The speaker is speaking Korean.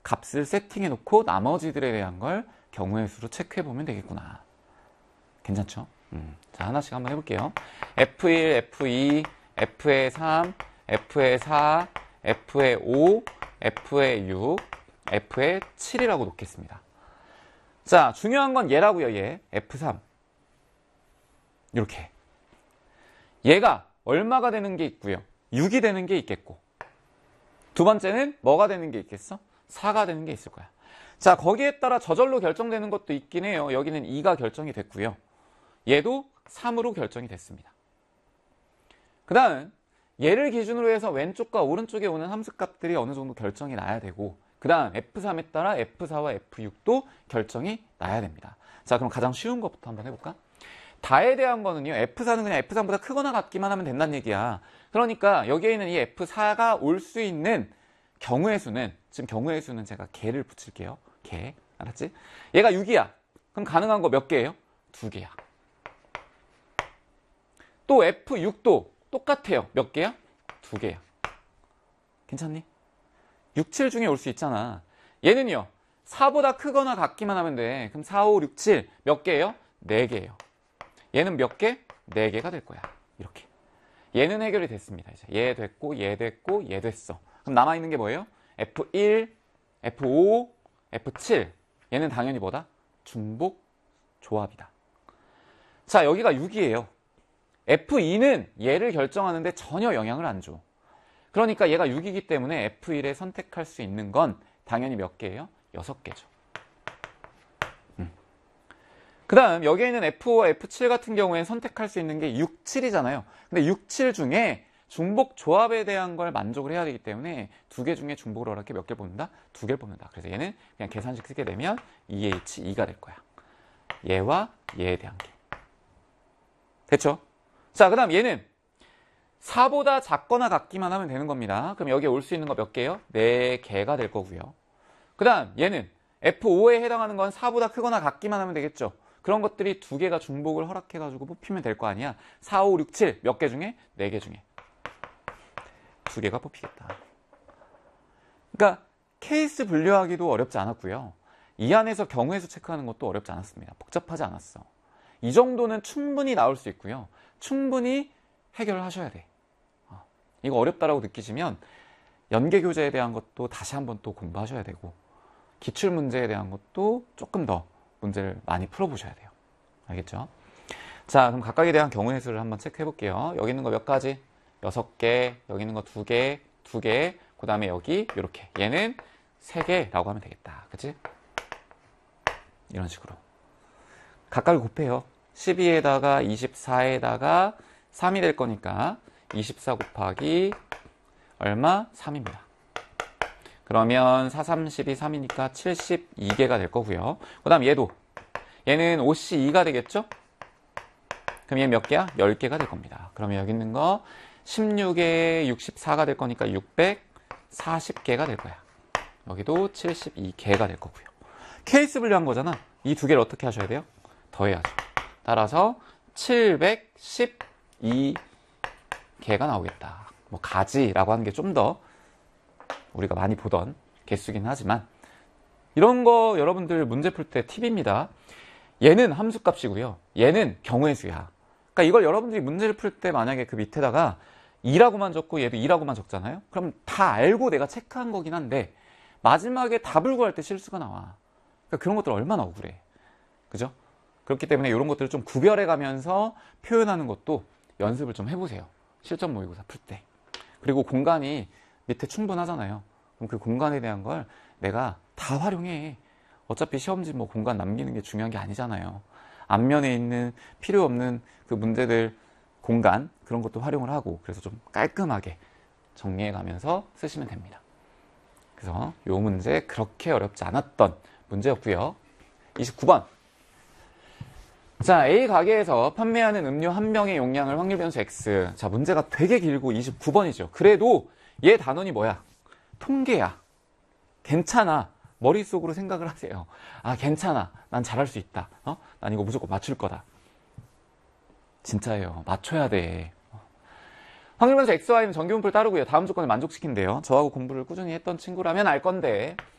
값을 세팅해 놓고 나머지들에 대한 걸 경우의 수로 체크해 보면 되겠구나. 괜찮죠? 자, 하나씩 한번 해볼게요. F1, F2, F의 3, F의 4, F의 5, F의 6, F의 7이라고 놓겠습니다. 자, 중요한 건 얘라고요, 얘. F3. 이렇게. 얘가 얼마가 되는 게 있고요. 6이 되는 게 있겠고. 두 번째는 뭐가 되는 게 있겠어? 4가 되는 게 있을 거야. 자, 거기에 따라 저절로 결정되는 것도 있긴 해요. 여기는 2가 결정이 됐고요. 얘도 3으로 결정이 됐습니다. 그 다음 얘를 기준으로 해서 왼쪽과 오른쪽에 오는 함수값들이 어느 정도 결정이 나야 되고, 그 다음 F3에 따라 F4와 F6도 결정이 나야 됩니다. 자, 그럼 가장 쉬운 것부터 한번 해볼까? 다에 대한 거는요, F4는 그냥 F3보다 크거나 같기만 하면 된다는 얘기야. 그러니까 여기에 있는 이 F4가 올 수 있는 경우의 수는, 지금 경우의 수는 제가 개를 붙일게요. 개. 알았지? 얘가 6이야. 그럼 가능한 거 몇 개예요? 2개야. 또 F6도 똑같아요. 몇 개야? 2개야. 괜찮니? 6, 7 중에 올 수 있잖아. 얘는요, 4보다 크거나 같기만 하면 돼. 그럼 4, 5, 6, 7 몇 개예요? 4개예요. 얘는 몇 개? 4개가 될 거야. 이렇게. 얘는 해결이 됐습니다. 이제 얘 됐고, 얘 됐고, 얘 됐어. 그럼 남아있는 게 뭐예요? F1, F5, F7. 얘는 당연히 뭐다? 중복 조합이다. 자, 여기가 6이에요. F2는 얘를 결정하는데 전혀 영향을 안 줘. 그러니까 얘가 6이기 때문에 F1에 선택할 수 있는 건 당연히 몇 개예요? 6개죠. 그 다음 여기에 있는 F5와 F7 같은 경우에 선택할 수 있는 게 6, 7이잖아요. 근데 6, 7 중에 중복 조합에 대한 걸 만족을 해야 되기 때문에 2개 중에 중복을 허락해 몇 개를 뽑는다? 2개를 뽑는다. 그래서 얘는 그냥 계산식 쓰게 되면 2H, 2가 될 거야. 얘와 얘에 대한 게. 됐죠? 자, 그 다음 얘는 4보다 작거나 같기만 하면 되는 겁니다. 그럼 여기에 올 수 있는 거 몇 개예요? 4개가 될 거고요. 그 다음 얘는 F5에 해당하는 건 4보다 크거나 같기만 하면 되겠죠. 그런 것들이 2개가 중복을 허락해가지고 뽑히면 될 거 아니야. 4, 5, 6, 7 몇 개 중에? 4개 중에 2개가 뽑히겠다. 그러니까 케이스 분류하기도 어렵지 않았고요. 이 안에서 경우의 수 체크하는 것도 어렵지 않았습니다. 복잡하지 않았어. 이 정도는 충분히 나올 수 있고요. 충분히 해결을 하셔야 돼. 이거 어렵다라고 느끼시면 연계교재에 대한 것도 다시 한번 또 공부하셔야 되고, 기출문제에 대한 것도 조금 더 문제를 많이 풀어보셔야 돼요. 알겠죠? 자, 그럼 각각에 대한 경우의 수를 한번 체크해 볼게요. 여기 있는 거 몇 가지? 6개, 여기 있는 거 2개, 2개, 그 다음에 여기 이렇게. 얘는 3개라고 하면 되겠다. 그치? 이런 식으로. 각각을 곱해요. 12에다가 24에다가 3이 될 거니까 24 곱하기 얼마? 3입니다. 그러면 4, 30이 3이니까 72개가 될 거고요. 그 다음 얘도. 얘는 5C2가 되겠죠? 그럼 얘 몇 개야? 10개가 될 겁니다. 그러면 여기 있는 거 16에 64가 될 거니까 640개가 될 거야. 여기도 72개가 될 거고요. 케이스 분류한 거잖아. 이 2개를 어떻게 하셔야 돼요? 더해야죠. 따라서 712개가 나오겠다. 뭐 가지라고 하는 게 좀 더 우리가 많이 보던 개수긴 하지만, 이런 거 여러분들 문제 풀 때 팁입니다. 얘는 함수값이고요. 얘는 경우의 수야. 그러니까 이걸 여러분들이 문제를 풀 때 만약에 그 밑에다가 2라고만 적고 얘도 2라고만 적잖아요. 그럼 다 알고 내가 체크한 거긴 한데 마지막에 답을 구할 때 실수가 나와. 그러니까 그런 것들 얼마나 억울해. 그죠? 그렇기 때문에 이런 것들을 좀 구별해 가면서 표현하는 것도 연습을 좀 해보세요. 실전 모의고사 풀 때. 그리고 공간이 밑에 충분하잖아요. 그럼 그 공간에 대한 걸 내가 다 활용해. 어차피 시험지 뭐 공간 남기는 게 중요한 게 아니잖아요. 앞면에 있는 필요 없는 그 문제들 공간, 그런 것도 활용을 하고, 그래서 좀 깔끔하게 정리해 가면서 쓰시면 됩니다. 그래서 이 문제 그렇게 어렵지 않았던 문제였고요. 29번. 자, A 가게에서 판매하는 음료 한 병의 용량을 확률 변수 X. 자, 문제가 되게 길고 29번이죠. 그래도 얘 단원이 뭐야? 통계야. 괜찮아. 머릿속으로 생각을 하세요. 아, 괜찮아. 난 잘할 수 있다. 난 이거 무조건 맞출 거다. 진짜예요. 맞춰야 돼. 확률 변수 XY는 정규분포를 따르고요. 다음 조건을 만족시킨대요. 저하고 공부를 꾸준히 했던 친구라면 알 건데,